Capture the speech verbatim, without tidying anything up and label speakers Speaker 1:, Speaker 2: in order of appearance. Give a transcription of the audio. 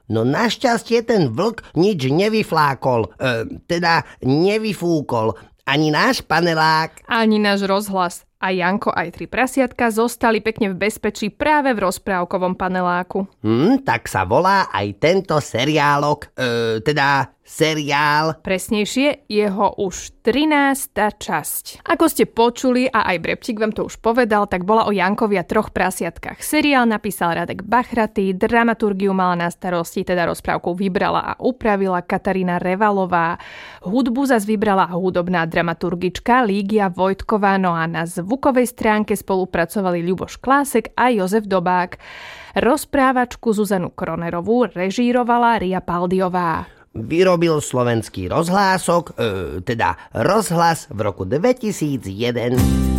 Speaker 1: No našťastie ten vlk nič nevyflákol, e, teda nevyfúkol. Ani náš panelák.
Speaker 2: Ani náš rozhlas. A Janko aj tri prasiatka zostali pekne v bezpečí práve v rozprávkovom paneláku.
Speaker 1: Hm, tak sa volá aj tento seriálok, e, teda seriál.
Speaker 2: Presnejšie, jeho už trinásta časť. Ako ste počuli, a aj Brepčík vám to už povedal, tak bola o Jankovi a troch prasiatkách. Seriál napísal Radek Bachratý, dramaturgiu mala na starosti, teda rozprávku vybrala a upravila Katarína Revalová. Hudbu zas vybrala hudobná dramaturgička Lígia Vojtková, no a na zvukovej stránke spolupracovali Ľuboš Klásek a Jozef Dobák. Rozprávačku Zuzanu Kronerovú režírovala Ria Paldiová.
Speaker 1: Vyrobil slovenský rozhlások, e, teda rozhlas v roku dvetisícjeden.